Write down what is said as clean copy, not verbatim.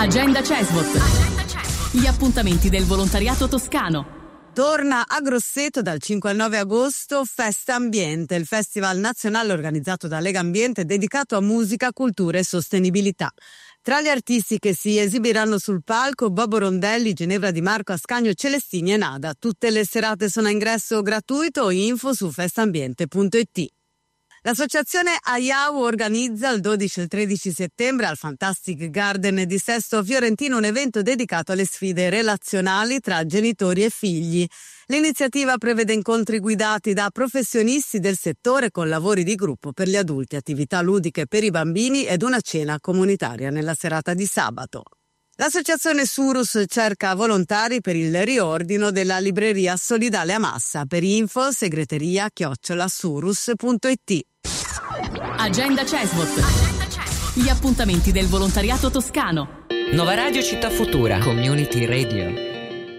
Agenda CESVOT. Gli appuntamenti del volontariato toscano. Torna a Grosseto dal 5 al 9 agosto Festa Ambiente, il festival nazionale organizzato da Lega Ambiente dedicato a musica, cultura e sostenibilità. Tra gli artisti che si esibiranno sul palco, Bobo Rondelli, Ginevra Di Marco, Ascanio, Celestini e Nada. Tutte le serate sono a ingresso gratuito, info su festambiente.it. L'associazione AIAU organizza il 12 e il 13 settembre al Fantastic Garden di Sesto Fiorentino un evento dedicato alle sfide relazionali tra genitori e figli. L'iniziativa prevede incontri guidati da professionisti del settore con lavori di gruppo per gli adulti, attività ludiche per i bambini ed una cena comunitaria nella serata di sabato. L'associazione Surus cerca volontari per il riordino della libreria solidale a Massa. Per info segreteria@surus.it. Agenda CESVOT. Gli appuntamenti del volontariato toscano. Nova Radio Città Futura. Community Radio.